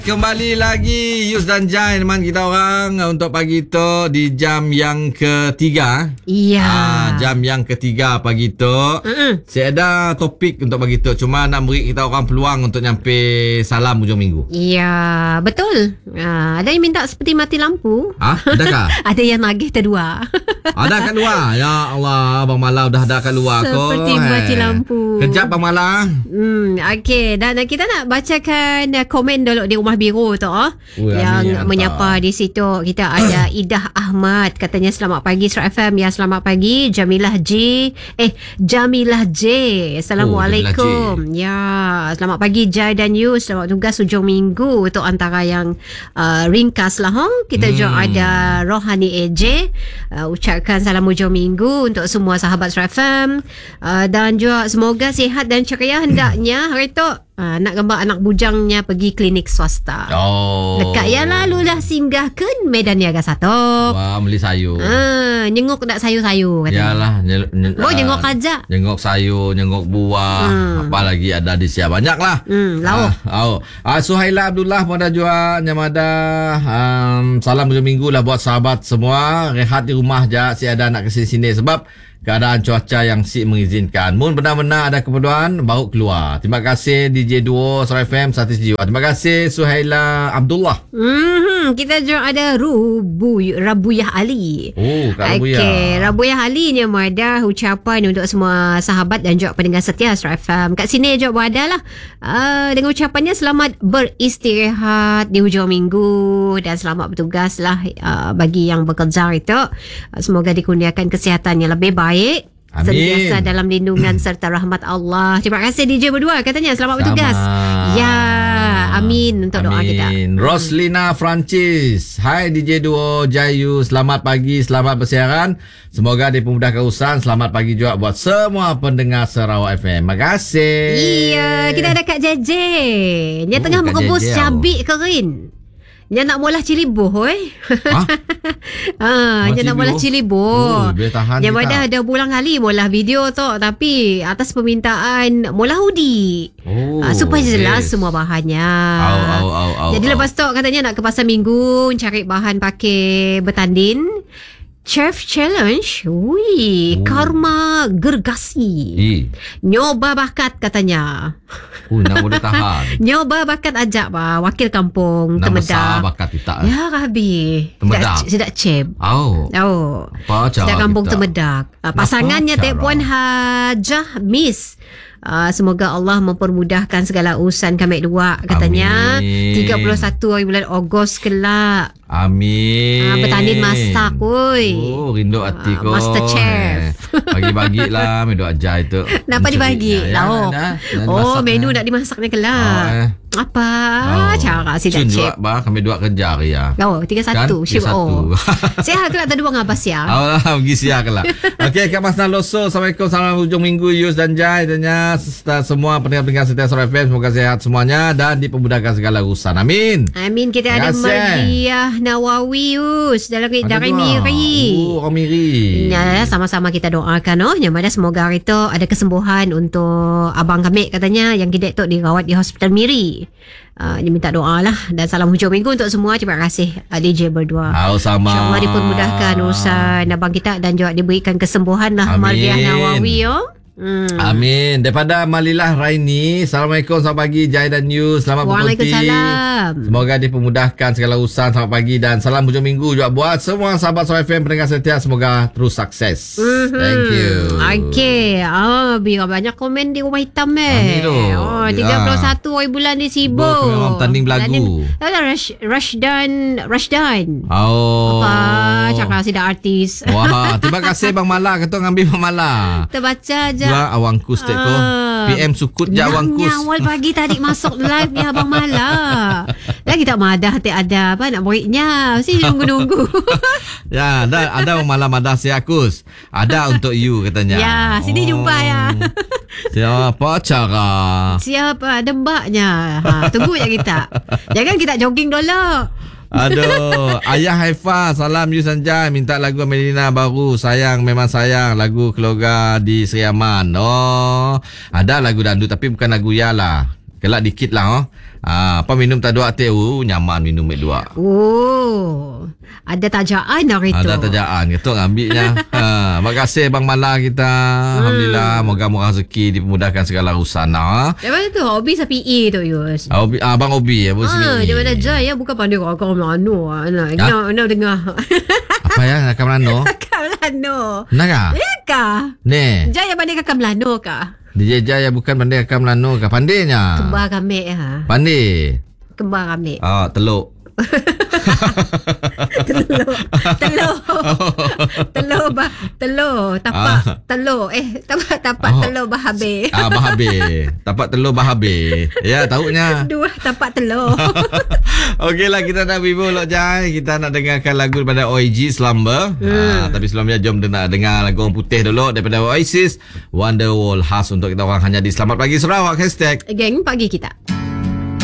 Kembali lagi Yus dan Jai teman kita orang untuk pagi tu di jam yang ketiga. Iya. Jam yang ketiga pagi tu. Saya ada topik untuk pagi tu. Cuma nak beri kita orang peluang untuk nyampe salam hujung minggu. Iya, betul. Ada yang minta seperti mati lampu. Adakah? Ada yang nagih kedua. Ada kat luar. Ya Allah, Abang Mala dah ada kat luar kot. Seperti mati lampu. Kejap Abang Mala. Okey, dan kita nak bacakan komen dulu di Rumah Biru tu yang menyapa di situ. Kita ada Idah Ahmad, katanya selamat pagi Surat FM. Ya, selamat pagi Jamilah J. Assalamualaikum. Ya, selamat pagi Jai dan Yus. Selamat tugas hujung minggu. Itu antara yang ringkas lah. Kita juga ada Rohani AJ, ucapkan salam hujung minggu untuk semua sahabat Surat FM, dan juga semoga sihat dan ceria. Hendaknya hari tu nak gambar anak bujangnya pergi klinik swasta. Dekat yang lalu dah singgah ke Medan Niaga 1. Wah, beli sayur. Nyengok nak sayur-sayur katanya. Yalah, nyengok aja. Nyengok sayur, nyengok buah, apa lagi ada di siap banyak lah. Lauk. Suhaila Abdullah pada juga nyamada salam hujung minggu lah buat sahabat semua. Rehat di rumah je, si ada nak ke sini sebab keadaan cuaca yang si mengizinkan. Mun benar-benar ada keperluan baru keluar. Terima kasih DJ Duo Surat FM Satis Jiwa. Terima kasih Suhaila Abdullah. Kita juga ada Rabuyah Ali. Kak Rabuyah. Okey, Rabuyah Ali ni ada ucapan untuk semua sahabat dan juga pendengar setia Surat FM. Kat sini juga ada lah. Dengan ucapannya selamat beristirahat di hujung minggu dan selamat bertugas lah bagi yang bekerja itu. Semoga dikurniakan kesihatan yang lebih baik. Sentiasa dalam lindungan serta rahmat Allah. Terima kasih DJ berdua, katanya selamat bertugas. Ya, amin untuk doa kita. Roslina Francis, hai DJ Duo Jayu, selamat pagi, selamat bersiaran. Semoga dipermudahkan urusan. Selamat pagi juga buat semua pendengar Sarawak FM. Terima kasih. Iya, kita ada Kak Jeje. Dia tengah merebus cabai kering. Dia nak bola cili boh, dia nak bola cili boh. Dia ada bulan kali bola video tu, tapi atas permintaan bola hoodie. Supaya jelas semua bahannya. Jadi lepas tu katanya nak ke pasar minggu cari bahan pakai bertanding. Chef Challenge. Karma Gergasi. Nyoba bakat katanya. Nak boleh tahan. Nyoba bakat ajak wakil kampung Temedak. Bakat kita. Ya Rabi. Tidak cep. Apa cara tidak kampung kita? Temedak. Pasangannya Tek Puan Hajah Miss. Semoga Allah mempermudahkan segala urusan kami dua, katanya. Amin. 31 hari bulan Ogos kelak. Amin. Bertanding masak, woi. Rindu hati kau. Master Chef. Bagi-bagi lah menu ajar itu. Kenapa dibagi? Menu nak dimasaknya kelak. Apa cara si Cik Chef? Kami dua kerja ya. 31 shift sihat kelak tadi buang apa siang. Pergi siang kelak. Okey, Kak Mas Naloso, Assalamualaikum, salam hujung minggu Yus dan Jai. Tanya semua pendengar-pendengar setia Surat FM, semoga sehat semuanya dan dipermudahkan segala urusan. Amin. Amin. Kita ada Mardiah Nawawi Yus dari Miri. Orang Miri. Ya, sama-sama kita doakan yang mana semoga hari itu ada kesembuhan untuk abang kami, katanya yang gidek tu dirawat di Hospital Miri. Dia minta doa lah. Dan salam hujung minggu untuk semua. Terima kasih DJ berdua. Sama. InsyaAllah dipermudahkan urusan abang kita dan juga diberikan kesembuhan lah. Mardiah Nawawi Amin. Daripada Malilah Raini, Assalamualaikum, selamat pagi Jai dan Yus. Selamat berhenti. Semoga dipermudahkan segala urusan. Selamat pagi dan salam hujung minggu juga buat semua sahabat Surat FM pendengar setia. Semoga terus sukses. Thank you. Okey. Biar banyak komen di Rumah Hitam 31 hari bulan di sibuk. Tanding belagu. Rashdan. Apa cakap si dah artis. Wah, terima kasih Bang Mala. Kata ngambil Bang Mala. Terbaca je. Awang kus tek ko. PM sukut je awang kus. Awal pagi tadi masuk live ni Abang Mala. Lagi tak madah ada apa nak breaknya. Mesti nunggu-nunggu. Ya, ada Abang Mala madah siakus. Ada untuk you katanya. Ya, sini jumpa ya. Siapa cara? Siapa dembaknya? Tunggu je kita. Jangan kita jogging dulu. Aduh, Ayah Haifa, salam Yus Anjay, minta lagu Melina baru, sayang memang sayang, lagu keluarga di Seri Aman. Ada lagu dangdut tapi bukan lagu ya lah. Kelak dikit lah apa minum tak dua teh nyaman minum dua. Oh, ada tajaan hari tu. Ada tajaan ketuk ambilnya. Terima kasih Bang Mala kita. Alhamdulillah moga-moga rezeki dipermudahkan segala urusan. Dari mana tu hobi sa PE tu Yus? Bang Obi ya bos ni. Dia mana Jaya bukan pandai kau Melano nak dengar. Apa ya nak Melano? Kakak Melano. Nak ah? Ya kah? Ne. Jaya pandai kakak Melano kah? DJ Jaya bukan pandai akam Melano kah? Pandainya. Kembar kami Pandai. Kembar kami. Teluk. Telur tapak telur tapak telur bahabe. Bahabe. Tapak telur bahabe. Ya, tahunya. Dua tapak telur. Okeylah, kita nak bimbul Lok Jai. Kita nak dengarkan lagu daripada OIG Slumber. Tapi sebelumnya jom nak dengar lagu Orang Putih dulu daripada Oasis, Wonderwall, khas untuk kita orang hanya di Selamat Pagi Sarawak #. Geng pagi kita.